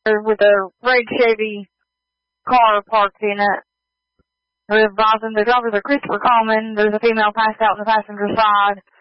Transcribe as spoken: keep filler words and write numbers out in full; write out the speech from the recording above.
with a red Chevy car parked in it. We're advising the driver that Christopher Coleman, there's a female passed out on the passenger side.